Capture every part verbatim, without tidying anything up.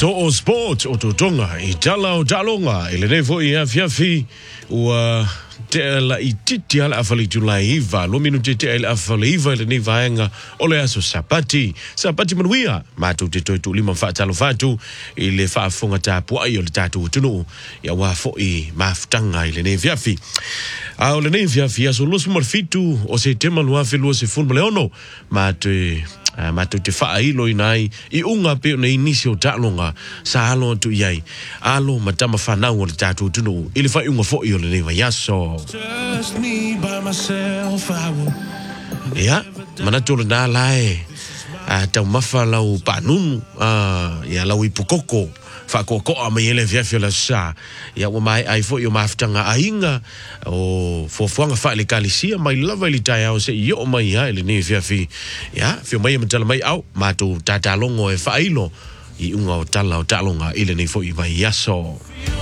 To o sport o to tonga i tala o talonga ele nevo i afiafi ua te ala i titi ala afali tulaiva lo minuti te ala afali iva ele ni vaenga ole aso sapati sapati manuia matu te toi tu lima fa talo fatu ile fa fonga tapu ai ole tatu tunu ya wa fo i maftanga ile ne viafi a ole ne viafi aso los morfitu o se tema lo afi lo se fun leono matu Uh, matu te wha ilo inai i unga peo na inisi o talonga sa alo tu iai alo matama whanau o le tātou tunu ili wha unga fo i o le newa yaso Just me by myself I will ia manatu le nā lae uh, tau mawha lau panunu uh, ia lau i pukoko whakokoa mai ele viafio la sa ia wa mai ai fo i o maftanga ainga o fofuanga wha le kalisia mai lava ili tai au se i o mai ia ele ne viafi ia fio mai matala mai au matu tatalongo e whailo i unga o tala o talonga ile ne fo i mai yaso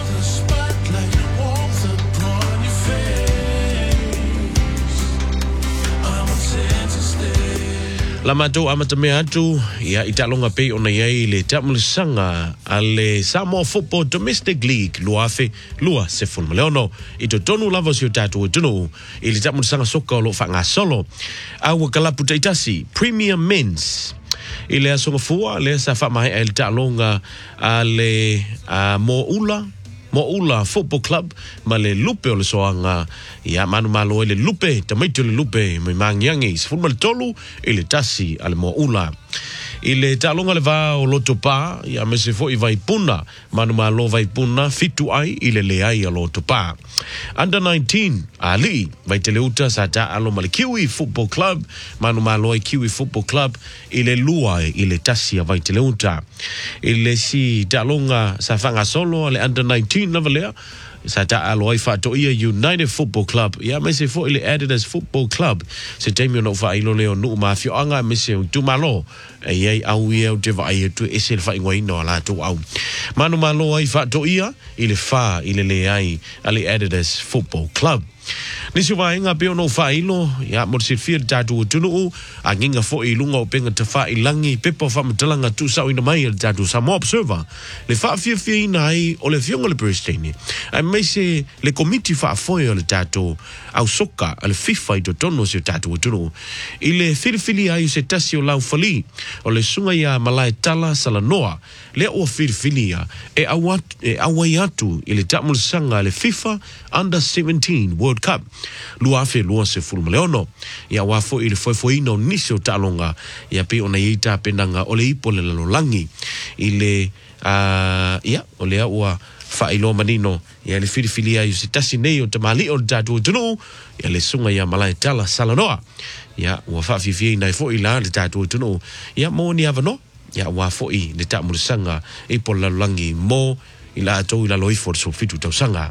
La mato amata me atu ia italonga pe ona yai le tamulisanga ale Samoa Football Domestic League luafe lua se fun leono ito tonu lava sio tatu tunu ile tamulisanga soka lo fanga solo au kalapu taitasi Premier Men's ile asonga fua le sa fa mai el talonga ale uh, mo ula Mo ula Football Club ma le lupe o le soanga ia manu malo ele lupe tamaito le lupe mai mangiangi se fun tolu ile tasi ale mo ula ile talonga le va o loto pa ia me se fo i vai puna manu malo vai puna fitu ai ile le ai a loto pa under nineteen ali vai teleuta sa ta alo male Kiwi Football Club manu malo i Kiwi Football Club ile lua ile tasi vai teleuta ile si talonga sa fanga solo ale under nineteen navalea sa ta alo ai fa to ia United Football Club ia me se fo ile added as Football Club se temio no fa ilo leo no ma fio anga me se tu malo ai ai au ia te vai tu esel fa ngoi no la tu au manu malo ai fa to ia ile fa ile le ai ale added as Football Club nisi vai nga pe no fa ilo ya mo se fir tatu tunu a nginga fo i lunga o penga te fa i langi pepo fa mtalanga tu sa ina mai tatu sa mo observer le fa fir fir nai o le fionga le pristini ai mai se le committee fa fo le tatu au soka le FIFA i to tono se tatu tunu ile fir fili ai se tasio lau fali o le sunga ya malai tala salanoa le o fir filia e awat e awaiatu ile tamul sanga le FIFA under seventeen World Cup lua fe lua se fulu leono ya wafo ile foi foi no nisio talonga ya pe ona ita pendanga ole ipo le lolangi ile uh, ya ole wa fa ilo manino ya le filifilia yu sitasi nei o tamali o tatu tunu ya le sunga ya malai tala salanoa ya wa fa fifi na fo ila le tatu tunu ya mo ni avano ya wa fo i le tamul sanga ipo le lolangi mo ila to ila loifo so fitu tausanga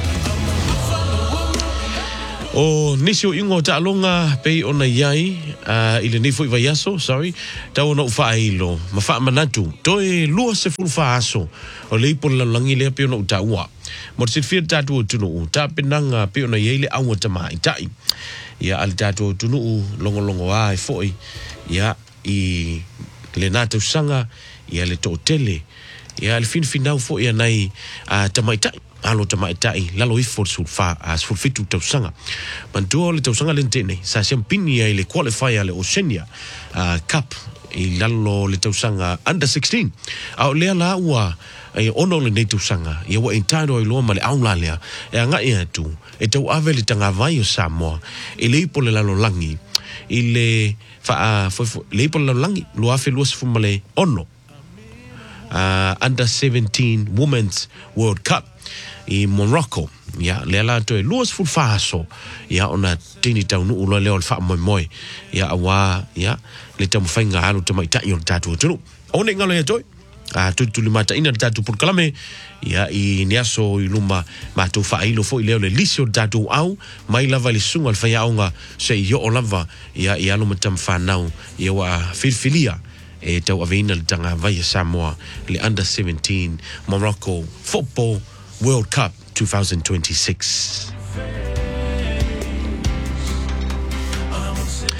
o nisio ingo ta longa pe ona yai uh, ile ni foi vaiaso sorry ta ona ufa ilo ma fa manatu toe lua se ful fa aso o le por la langi le pe ona uta ua mo se fir ta tu tu no ta penanga pe ona yai le awa ta mai tai ya al ta tu tu no longo longo ai foi ya i le natu sanga ya le to tele ya al fin finau foi ya nai uh, ta mai tai alo tamai tai lalo i for sulfa as for fitu tausanga mantua le tausanga lentene sa champini ile qualifier le Oceania uh, Cup i lalo le tausanga under sixteen au le la wa e ono le ne tausanga ia wa entire i lo male aula le e nga ia tu e tau ave le tanga vai o Samoa ile ipo le lalo langi ile fa fo le ipo le lalo langi lo afe lo se male ono uh, under seventeen Women's World Cup i Morocco ya le la to luas ful faso ya ona tini tau nu lo le fa moi moi ya awa ya le tam fainga alu to mai ta yo tatu tu one ngalo ya toy a tu tu mata ina tatu por kalame ya i niaso i luma ma tu fa ilo fo ile le lisio tatu au mai lava le sunga al fa ya onga se yo olava ya ya lo matam fa nau ya wa filfilia e tau avina le tanga vai Samoa le under seventeen Morocco Football World Cup twenty twenty-six.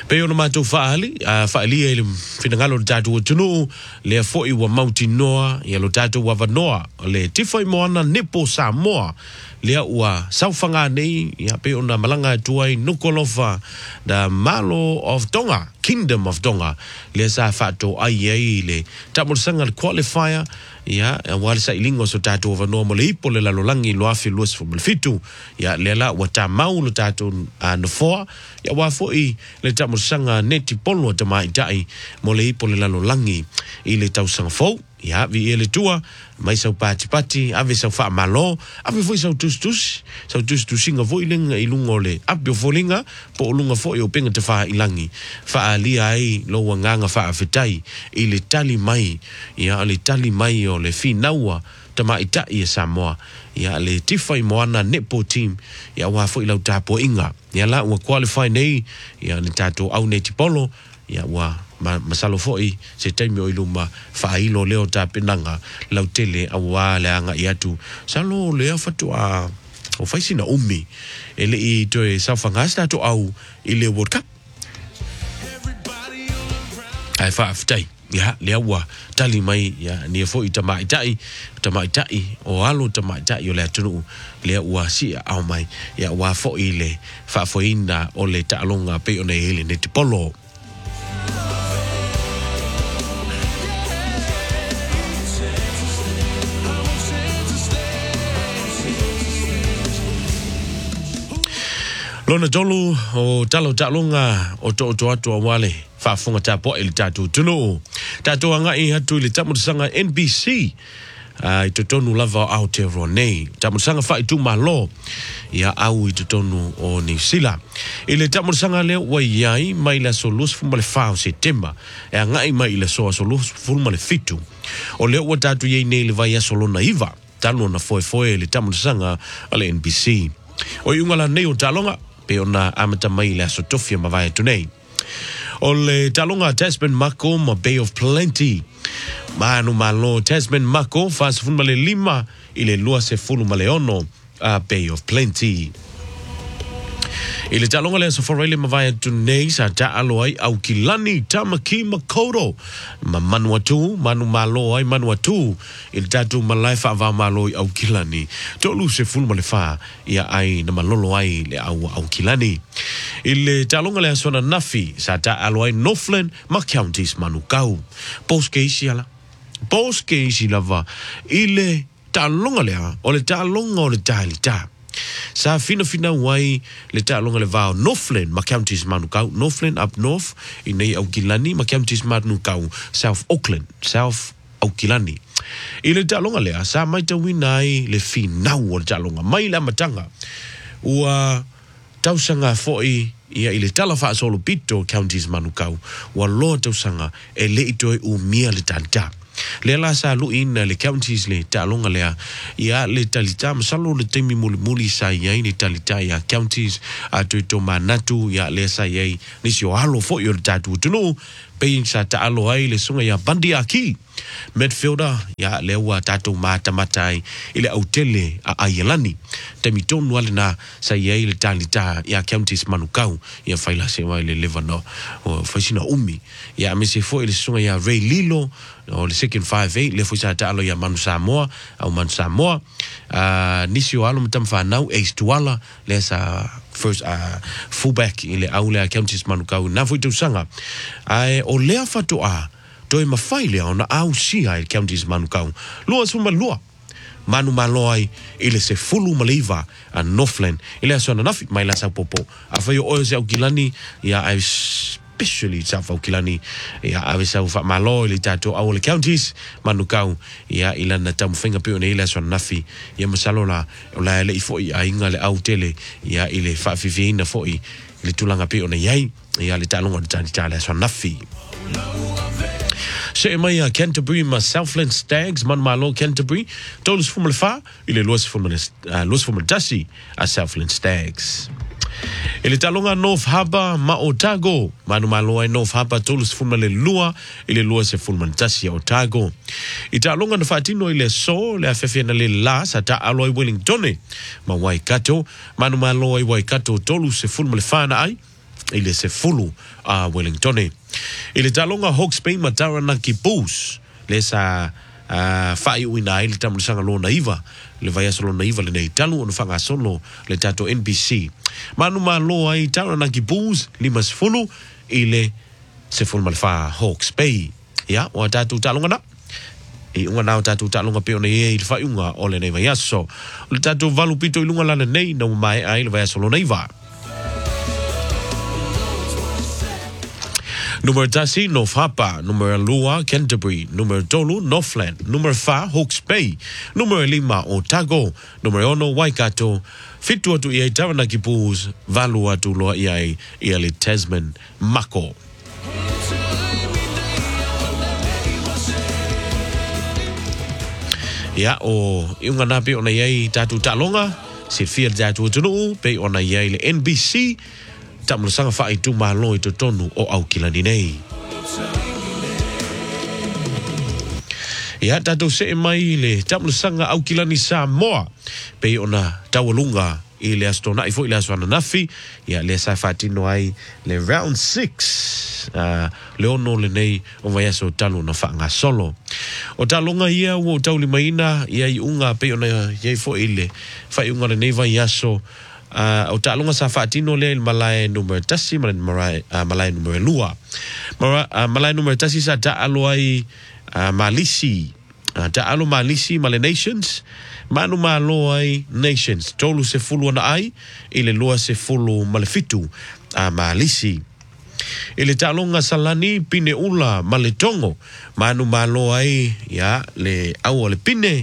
pe ona matou faali a faali ele finangalo le tatu tunu le foi wa Mautinoa ia lo tatu wa Vanoa le tifoi moana Nipo Samoa lea ua saufanga nei ia pe ona malanga tuai Nukolova the Malo of Tonga Kingdom of Tonga le sa fato ai ai le tamursanga le qualifier ia wale sa ilingo so tatu Vanoa mo le ipo le lalolangi loafi luas fo fitu ia le la wa tamau lo tatu no foa ia wa foi le tamursanga neti polo te mai dai mo le ipo le lalolangi i le tausanga fo ia vi ele tua mai sau pati pati ave sau fa malo ave foi sau tus tus sau tus tus singa voiling i lungo le ave volinga po lunga fo i openga te fa ilangi fa ali ai lo nganga fa afetai i le tali mai ia le tali mai o le finaua te mai ta i Samoa ia le tifai moana netball team ia wa fo i lau tapo inga ia la wa qualify nei ia le tato au neti polo ia wa ma masalo foi se taimi o iluma failo leo ta penanga lautele awa le anga iatu salo le fatu a o faisina umi ele i to e safangasta to au ile World Cup ai fa aftai ya le awa tali mai ya ni fo itama itai tama itai o alo tama itai o le tunu le awa si au mai ya wa fo ile fa fo ina o le talonga pe ona ele ne tipolo Lona tolu o talo talonga o to to atu wale fa funga tapo el tatu tunu tatu anga i hatu le tamu sanga N B C ai to tonu lava out ronei tamu sanga fa itu malo ya au i to tonu o New Zealand ile tamu sanga le wa yai mai la solus fu male fa September e anga i mai la so solus fu male fitu o le wa tatu ye nei le vai solona iva talo na foi foi le tamu sanga ale N B C o yungala nei o talonga pe ona amata mai la sotofia mavai tunei o le talonga Tasman Mako ma Bay of Plenty manu malo Tasman Mako fas fun male lima ile lua se fulu male ono a Bay of Plenty ile talonga le so forele mavai tunei sa ta aloi au kilani tamaki makodo ma manuatu manu malo ai manuatu ile tatu malai fa va malo au kilani tolu se fulu male fa ia ai na malolo ai le au au kilani ile talonga le sona nafi sa ta aloi Northland ma counties manukau poske isiala poske isilava ile talonga le o le talonga o le talita sa fina fina wai le talonga le vao Northland ma counties manukau Northland up north i nei au kilani ma counties manukau South Auckland South au kilani ile talonga le sa mai te winai le finau o le talonga mai la matanga ua tausanga foi ia ile talafa solo pito counties manukau wa lo tausanga e le itoe u mia le tanta le la sa lu in le counties le talonga le ia le talita masalo le temi muli muli sa ia ni talita ia counties atu to manatu ia le sa ia ni sio halo fo yo tatu tunu pe sa ta alo ai le sunga ia bandi aki midfielder ya lewa tatu mata matai ile autele a ayelani temi tonu wale na sa ia ile talita ya counties manukau ya faila se wa ile levano o faisina umi ya misi fo ile sunga ya Ray Lilo o le second five eight le fuisa ta alo ya Manu Samoa au Manu Samoa uh, nisio alo mtamfa nau Ace Tuala le sa first uh, fullback ile aule counties manukau na fuitu sanga ai o lea fatu a toi mafaile ona au sia il counties manukau lua suma lua manu maloi ile se fulu maliva a Northland ile so na nafi mai la sa popo afayo o se gilani ya I especially sa fa kilani ya ave sa fa malo ile tato au le counties manukau ya ila na tam finga pe ile so nafi ya masalola la ile ifo ya inga le au tele ya ile fa fifina fo ile tulanga pe ona yai ya le talonga tani tala so nafi Se mai a Canterbury ma Southland Stags man malo Canterbury todos fumel fa ile los fumel uh, los fumel dasi a Southland Stags. Ile talonga North Harbour ma Otago manu malo ai North Harbour todos fumel lua ile lua se fumel dasi Otago. Italonga na fatino ile so le afefe na le la sa ta aloi Wellington ma Waikato manu malo ai Waikato todos se fumel fa na ai ile se fulu a uh, Wellington. Ile talonga Hawke's Bay Mataranaki Bulls le sa uh, fai uina ile tamulisanga lo naiva le vai solo naiva le nei talu on fanga solo le tato N B C. Manu malo ai Taranaki Bulls lima se fulu ile se fulu malfa Hawke's Bay. Ya, o tatu talonga na i unga nao tatu talonga pe ona ye il fai unga ole nei vai aso. Le tatu valu pito ilunga lana nei na mai ai le vai solo naiva. Numero tasi, North Harper. Numero lua, Canterbury. Numero tolu, Northland. Numero fa, Hawke's Bay. Numero lima, Otago. Numero ono, Waikato. Fitu atu iai Taranaki Bulls. Valu atu loa iai iai Tasman Mako. Ya, o iunga nape ona iai tatu talonga. Si fia tatu utunu, pe ona iai le N B C. Tamlu sanga fa itu malo itu tonu o au kilani nei. Ya tatu se mai le tamlu sanga au kilani Samoa pe ona tawalunga ile astona ifo ile aswana nafi ya le sa fatino ai le round six uh, le ono le nei o vai so talu na fanga solo o talonga ia o tauli maina ia i unga pe ona ia fo ile fa unga le nei vai aso. Uh, o talonga sa fatino le malai numero tasi malai uh, malai numero lua Mara, uh, malai numero tasi sa ta aloai uh, malisi uh, ta alo malisi male nations manu maloai nations tolu se fulu na ai ile lua se fulu male fitu uh, malisi ile talonga salani pine ula male tongo manu maloai ya le au le pine.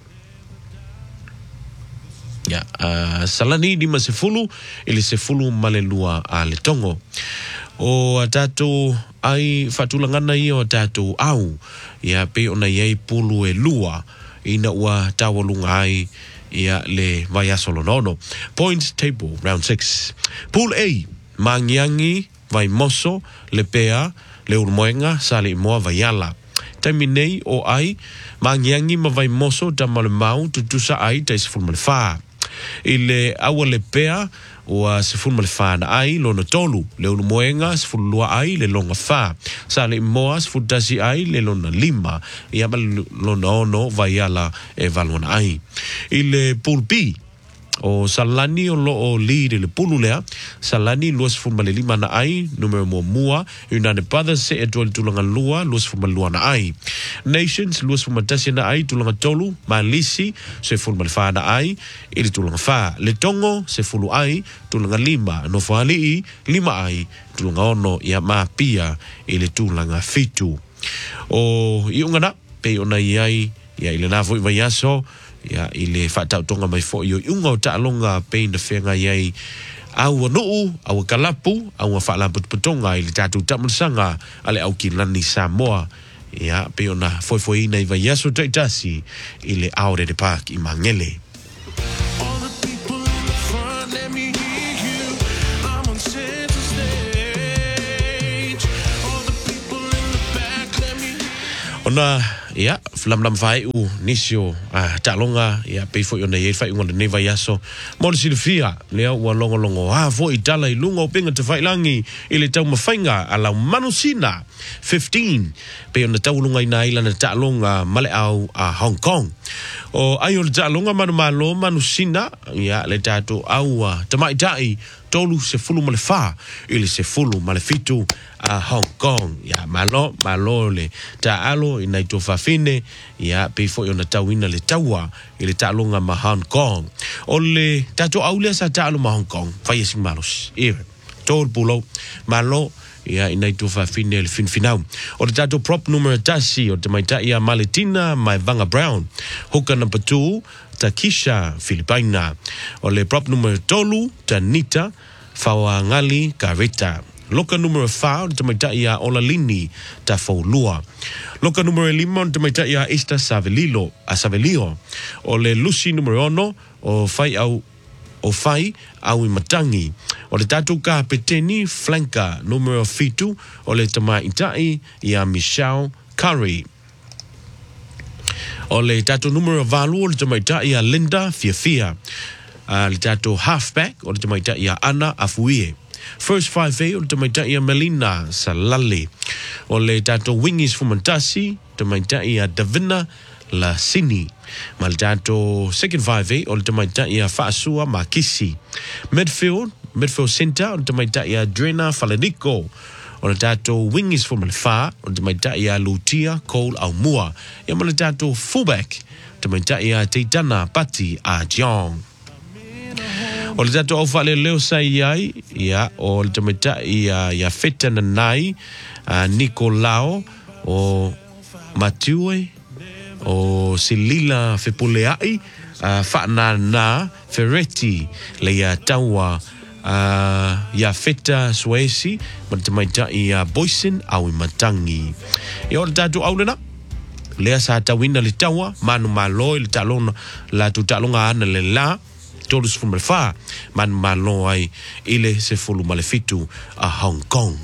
Ya, uh, salani di ma se fulu, ili se fulu malelua a le tongo. O atatu ai fatulangana ia o atatu au, ya pe ona iei pulu e lua, ina ua tawalunga ai ia le vaya solo nono. Points table, round six. Pool A, Mangiangi, vai moso, le pea, le urmoenga, sali moa vayala. Taiminei o ai, Mangiangi ma vai moso, tamale mau, tutusa ai, taisi fulmale faa. Ile awa le pea o se fulu male fa na ai lo na tolu le unu moenga se fulu lua ai le longa fa sa le moa se fulu tasi ai le lona lima ia ma lona ono vai ala e valona ai ile pulpi o salani o lo o li le pulu lea salani lua se fulu male lima na ai numero mua mua United Brothers se e tole tulanga lua lua se fulu male lua na ai Nations lua se fulu male tasi na ai tulanga tolu Malisi se fulu male fa na ai ili tulanga fa le tongo se fulu ai tulanga lima no fali lima ai tulanga ono ia ma pia ili tulanga fitu o iungana pe ona iai ia ile na foi vai aso ya ile fatau tonga mai fo yo unga o talonga pe na fenga yai au no au kalapu au fa la putonga ile tatu tamsanga ale au kilani Samoa ya pe ona foi foi na vai aso taitasi ile aure de park i mangele. Ona ya flam lam vai u nisio a talonga ya pe fo yo nei fai ngol nei vai aso mo le silfia le wa longo longo a fo itala i lungo pinga te fai langi ile tau mafainga ala manusina fifteen pe ona tau lunga ina ila na talonga male au a Hong Kong o ayo le talonga manu malo manusina ya le tatu au tamai tai tolu se fulu male fa ile se fulu male fitu a Hong Kong ya malo malo le ta alo ina to fafine ya pe fo ona tawina le tawa ile talonga ma Hong Kong ole tato aule sa talo ma Hong Kong fai sing malos e tol pulo malo ya ina to fafine le fin final o tato prop numero tasi o te maita ia Maletina mai Vanga Brown hooker number two Takisha Filipina o le prop numero tolu Tanita Fawangali Karita Loka numero five te maita ia Olalini Tafaulua. Loka numero lima te maita ia Esta Savelilo a Savelio. O le Lucy numero uno o fai au o fai au i matangi. O le tatu ka peteni flanka numero fitu o le tamaitai ia Michelle Curry. O le tatu numero valu o le tamaitai ia Linda Fiafia. Uh, le tatu halfback o le tamaitai ia Ana Afuie. First five A o le tamaita ia Melina Salale. O le tato Wingis Fumantasi, tamaita ia Davina La Sini. Ma le tato second five A o le tamaita ia Faasua Makisi. Midfield, midfield center o le tamaita ia Drena Falanico. O le tato Wingis Fumalefa, o le tamaita ia Lutia Cole Aumua. Ia ma le tato fullback, tamaita ia Teitana Pati a Jong. O le tato au fale leo sai ai, ia o le tamaita ia ia Feta Nanai, uh, Nicolao, o Matue, o Silila Fepuleai, uh, Fa'nana Ferretti, le ia taua uh, ia Feta Suesi, ma le tamaita ia Boysen au Matangi. Ia o le tato au lena, lea sa tawina le taua, manu malo le talona, la tu talonga ana le la, tolus fumalefa, manu malo ai, ile se fulu malefitu a Hong Kong.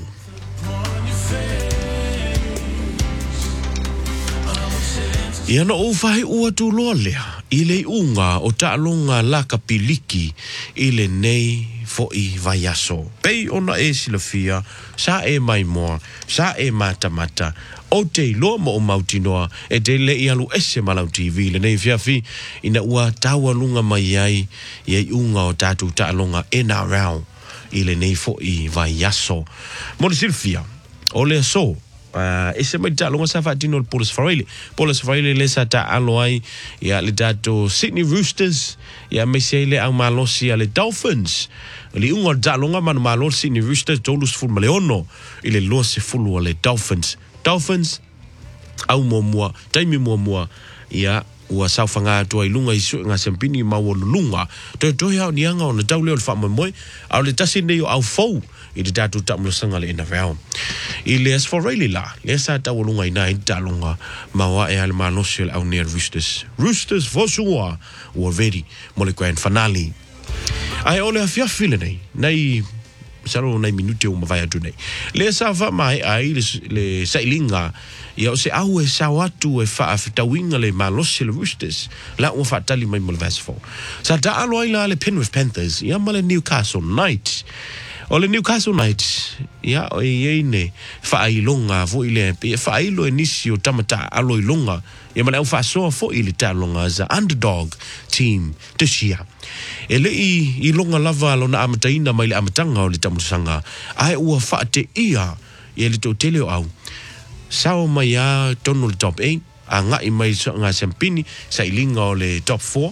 Ia no o fahi ua tu loa lea, ile unga o talonga la kapiliki, ile nei fo i vaiaso. Pei ona e silafia, sa e mai moa, sa e mata mata, o te loa mo o mautinoa, e te le i alu ese malau T V, le nei fiafi, ina ua taua lunga mai ai, i unga o tatu talonga N R L, ile nei fo i vaiaso. Moni silafia, o le so, Uh, ese mai talonga sa fatino le Paulus Farrelly. Paulus Farrelly le sa ta alo ai ia le dato Sydney Roosters ia mese le ang malosi le Dolphins. Le unga talonga man malo Sydney Roosters tolus ful maleono ile lo se fulu le Dolphins. Dolphins au mo mua, taimi mo mua ia ua saufanga to ai lunga isu nga sempini ma wo lunga. To to ya ni anga on le tau le fa mo moi au le tasi ne yo au fou i te tatu tamulosanga le N R L. I le as Farrelly la, le sa tawalunga ina i talonga mawa e ale manosio le au nea Roosters. Roosters fosua ua veri mo le grand finale. Ai ole a fiafile nei, nei saro nei minute o mawai atu nei. Le sa fa mai ai le, le sailinga ia o se au e sa watu e faa fitawinga le manosio le Roosters. La ua fatali mai mo le Vasfo. Sa ta alo ai la le Penrith Panthers, ia ma le Newcastle Knights. O le Newcastle Knights, ia o e ne whailonga fo ile, ia whailo e nisi o tamata alo ilonga, ia mana au whasoa fo ile talonga as a underdog team this year. E le i, i longa lava alo na amataina mai le amatanga o le tamusanga, ai ua whaate ia, ia le tau tele o au. Sao mai a tono le top eight, a ngai mai so ngā sempini, sa ilinga o le top four.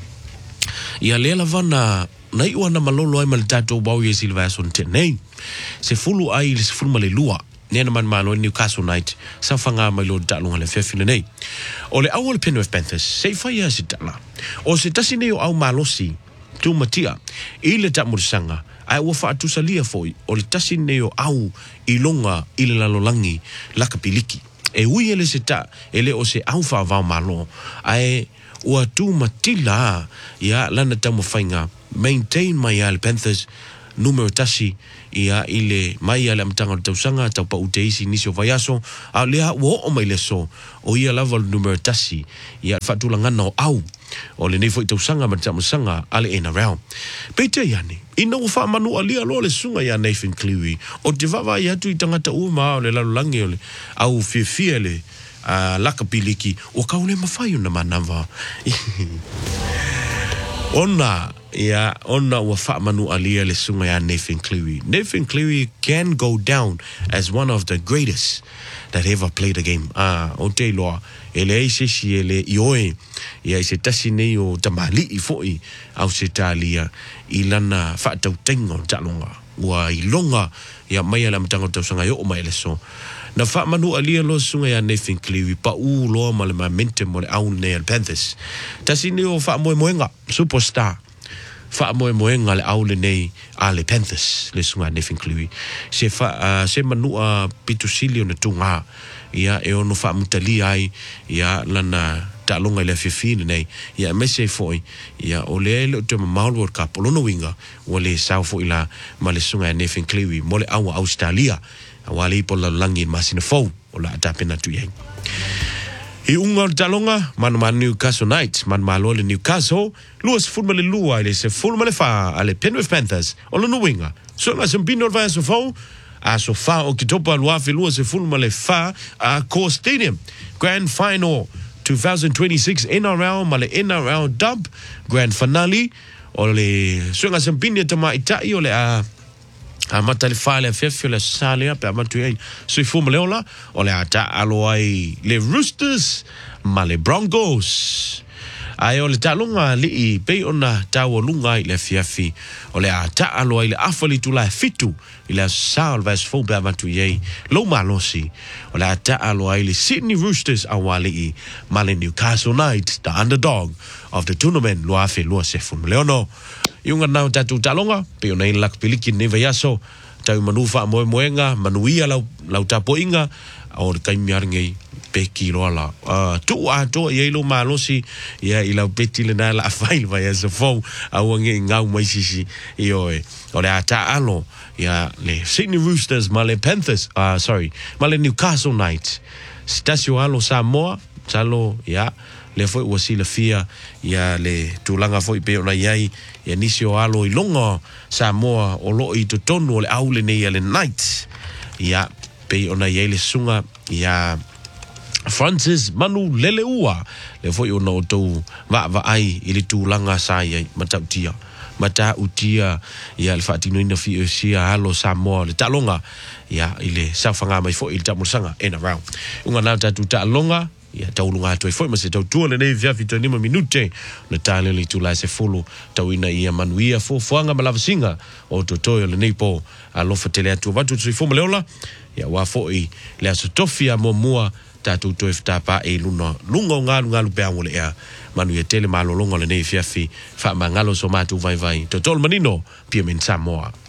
Ia le lava na nai ua na malolo ai male tatou bau i e Silvason tenei. Se fulu ai le se fulu male lua. Nena man malo Newcastle Knight. Sa whanga mai lo talunga le whiawhina nei. O le au le Penrith Panthers, se whai a se tala. O se tasi nei o au malosi, tu matia, i le tamurisanga, ai ua whaatusa lia foi, o le tasi nei o au i longa i le lalolangi laka piliki. E ui ele se ta, ele o se au whaavau malo, ai ua tu matila ia lana tamu whainga, maintain mai al Panthers numero tasi ia ile mai ale amtanga tau sanga tau pa uteisi nisi o vaiaso a lea wo o mai leso o ia lava numero tasi ia fatulangana o au o le neifo i tau sanga ma tau sanga ale N R L. Peite iani ina o wha manu alia lo le sunga ia Nathan Cleary o te wawa i atu i tangata ua o le lalulangi o le au fie fie le uh, laka piliki o kaule mawhai una manava ona ia ona ua whaamanu alia le sunga ya Nathan Cleary. Nathan Cleary can go down as one of the greatest that ever played a game. Ah, o te loa, ele ei se si ele ioe, ia i se tasi nei o tamali i foi, au se talia, i lana whaatau tengo talonga, ua i longa, ia mai ala matanga tau sanga yo o mai leso. Na whaamanu alia lo sunga ya Nathan Cleary, pa u loa ma le momentum o le au nei al Panthers. Tasi nei o whaamoe moenga, superstar. Fa moe moenga le aule nei a le Panthers le sunga Nathan Cleary se fa uh, se manua pitusili o na tunga ia e ono fa mutali ai ia lana talonga le fifine nei ia mese foi ia o le le te World World Cup lo no winga o le sau foi la ma le sunga Nathan Cleary mo le awa Australia wale po la langi masina fo o la tapena tu ye I unga talonga man man Newcastle Knights man malo le Newcastle luas futbol le lua ile se futbol le fa ale Penrith Panthers o le winga so nga se bino va so fo a so fa o kitopa lua fe luas se futbol le fa a Core Stadium Grand Final twenty twenty-six N R L male N R L dub Grand Finale o le so nga se bino tama itai o le a a matali fale fefio le sale pe amatu ai so i fumo leola o le ata alo ai le Roosters ma le Broncos ai o le talunga li i pe ona tawo lunga i le fiafi o le ata alo ai le afali tu la fitu i le sal vas fo pe amatu ai lo malosi o le ata alo ai le Sydney Roosters awali i ma le Newcastle Knights the underdog of the tournament lo afe lo se fumo leono Iunga nau tatu talonga, pe ona ina lak piliki neva yaso, tau manufa moe moenga, manuia lau, lau tapo inga, o kai miarngei pe kilo ala. Uh, tu a to ia ilo malosi, ia ilau peti le na la fail vai as a fo, a wange ngau mai sisi i oe. O le ata alo, ia le Sydney Roosters, ma le Panthers, uh, sorry, ma le Newcastle Knights. Stasio alo Samoa, talo, ia, le foi ua sila fia ia le tulanga foi pe ona iai ia nisio alo i longa Samoa o lo i totonu o le aule nei le Knights ia pe ona iai le sunga ia Francis Manu Leleua le foi ona o tau va va ai i le tulanga sa iai matautia mata utia ia le fatino ina fi sia alo Samoa le talonga ia i le safanga mai foi i tamusanga en around unga na tatu talonga ia taulunga atu e foi ma se tau tuale nei via vita nima minute na tale li tula se fulu tau ina ia manuia fo fuanga malava singa o totoyo le neipo a lofa tele atu watu tui fuma leola ia wafo i le aso tofia mo mua tatu toi ftapa e luna lunga ngalu ngalu pe angole ea manuia tele malo longa le nei via fi fa ma ngalo so matu vai vai totol manino pia min Samoa